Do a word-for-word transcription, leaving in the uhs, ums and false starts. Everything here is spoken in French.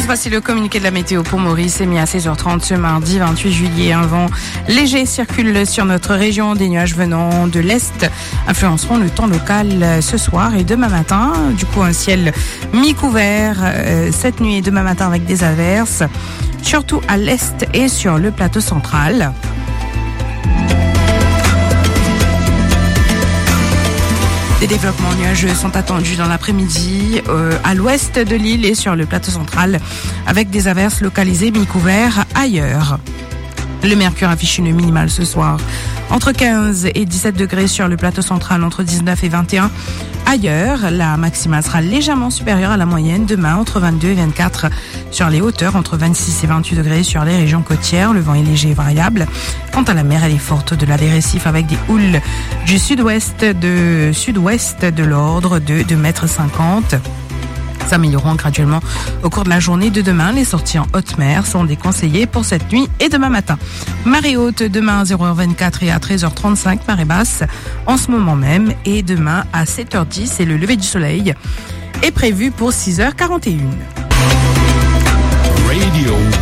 voici le communiqué de la météo pour Maurice, émis à seize heures trente ce mardi vingt-huit juillet. Un vent léger circule sur notre région. Des nuages venant de l'est influenceront le temps local ce soir et demain matin. Du coup, un ciel mi-couvert euh, cette nuit et demain matin avec des averses, surtout à l'est et sur le plateau central. Des développements nuageux sont attendus dans l'après-midi euh, à l'ouest de l'île et sur le plateau central avec des averses localisées mi-couverts ailleurs. Le mercure affiche une minimale ce soir entre quinze et dix-sept degrés sur le plateau central, entre dix-neuf et vingt et un ailleurs. La maximale sera légèrement supérieure à la moyenne demain, entre vingt-deux et vingt-quatre sur les hauteurs, entre vingt-six et vingt-huit degrés sur les régions côtières. Le vent est léger et variable. Quant à la mer, elle est forte au-delà des récifs avec des houles du sud-ouest de sud-ouest de l'ordre de deux mètres cinquante. S'amélioreront graduellement au cours de la journée de demain. Les sorties en haute mer sont déconseillées pour cette nuit et demain matin. Marée haute demain à zéro heure vingt-quatre et à treize heures trente-cinq. Marée basse en ce moment même. Et demain à sept heures dix et le lever du soleil est prévu pour six heures quarante et une. Radio.